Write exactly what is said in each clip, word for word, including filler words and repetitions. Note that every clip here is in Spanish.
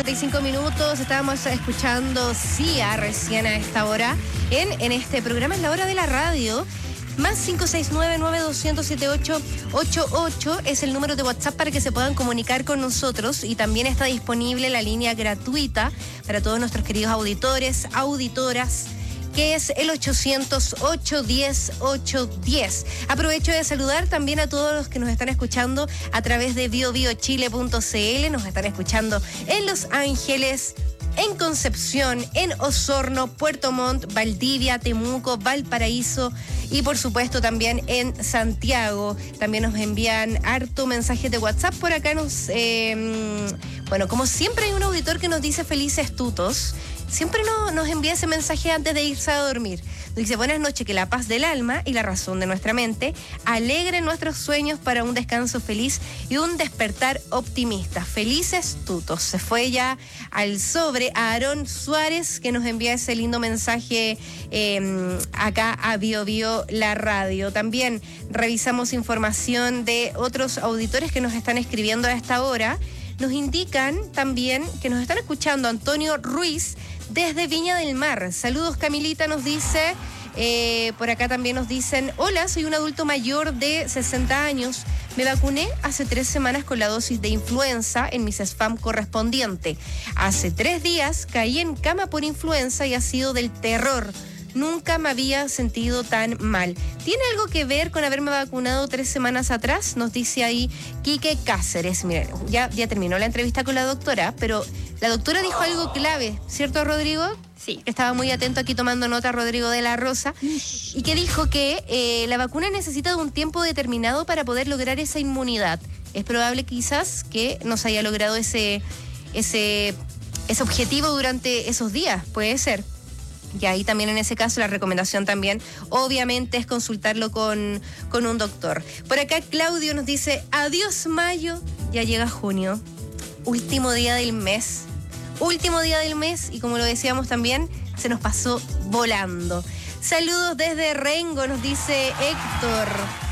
cincuenta y cinco minutos, estábamos escuchando Sia recién a esta hora en, en este programa, es la hora de la radio. Más cinco seis nueve, nueve dos cero cero, siete ocho ocho ocho es el número de WhatsApp para que se puedan comunicar con nosotros, y también está disponible la línea gratuita para todos nuestros queridos auditores, auditoras, que es el ochocientos, ochocientos diez, ochocientos diez. Aprovecho de saludar también a todos los que nos están escuchando a través de bio bio chile punto c l, nos están escuchando en Los Ángeles, en Concepción, en Osorno, Puerto Montt, Valdivia, Temuco, Valparaíso y por supuesto también en Santiago. También nos envían harto mensajes de WhatsApp por acá. Nos, eh, bueno, como siempre hay un auditor que nos dice felices tutos. Siempre no, nos envía ese mensaje antes de irse a dormir. Nos dice: buenas noches, que la paz del alma y la razón de nuestra mente alegren nuestros sueños para un descanso feliz y un despertar optimista. Felices tutos. Se fue ya al sobre a Aarón Suárez, que nos envía ese lindo mensaje eh, acá a Bio Bio la radio. También revisamos información de otros auditores que nos están escribiendo a esta hora. Nos indican también que nos están escuchando Antonio Ruiz desde Viña del Mar. Saludos, Camilita, nos dice. Eh, por acá también nos dicen: hola, soy un adulto mayor de sesenta años. Me vacuné hace tres semanas con la dosis de influenza en mi CESFAM correspondiente. Hace tres días caí en cama por influenza y ha sido del terror. Nunca me había sentido tan mal. ¿Tiene algo que ver con haberme vacunado tres semanas atrás? Nos dice ahí Quique Cáceres. Miren, ya, ya terminó la entrevista con la doctora, pero la doctora dijo algo clave, ¿cierto, Rodrigo? Sí. Estaba muy atento aquí tomando nota Rodrigo de la Rosa, y que dijo que eh, la vacuna necesita de un tiempo determinado para poder lograr esa inmunidad. Es probable quizás que no se haya logrado ese, ese, ese objetivo durante esos días, puede ser. Y ahí también en ese caso la recomendación también obviamente es consultarlo con, con un doctor. Por acá Claudio nos dice: adiós mayo, ya llega junio, último día del mes, último día del mes y como lo decíamos también, se nos pasó volando. Saludos desde Rengo, nos dice Héctor.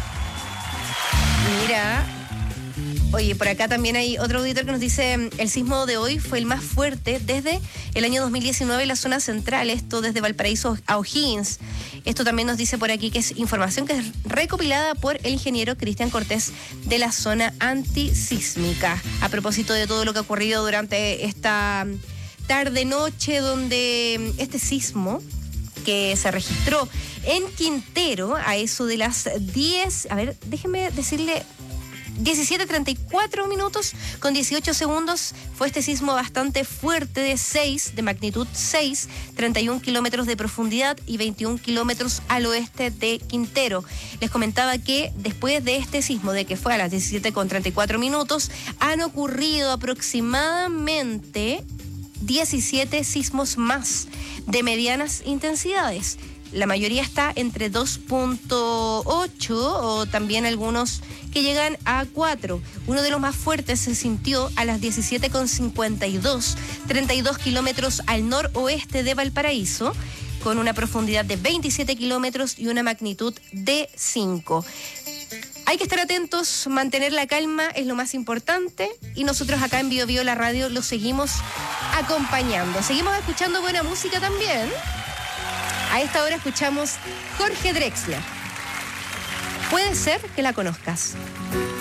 Mira, oye, por acá también hay otro auditor que nos dice: el sismo de hoy fue el más fuerte desde el año dos mil diecinueve en la zona central, esto desde Valparaíso a O'Higgins. Esto también nos dice por aquí que es información que es recopilada por el ingeniero Cristian Cortés de la zona antisísmica. A propósito de todo lo que ha ocurrido durante esta tarde-noche, donde este sismo que se registró en Quintero a eso de las diez, a ver, déjenme decirle, diecisiete treinta y cuatro minutos con dieciocho segundos, fue este sismo bastante fuerte de seis, de magnitud seis, treinta y un kilómetros de profundidad y veintiún kilómetros al oeste de Quintero. Les comentaba que después de este sismo, de que fue a las diecisiete con treinta y cuatro minutos, han ocurrido aproximadamente diecisiete sismos más de medianas intensidades. La mayoría está entre dos punto ocho o también algunos que llegan a cuatro. Uno de los más fuertes se sintió a las diecisiete con cincuenta y dos, treinta y dos kilómetros al noroeste de Valparaíso, con una profundidad de veintisiete kilómetros y una magnitud de cinco. Hay que estar atentos, mantener la calma es lo más importante, y nosotros acá en Bio Bio la radio lo seguimos acompañando. Seguimos escuchando buena música también. A esta hora escuchamos Jorge Drexler. Puede ser que la conozcas.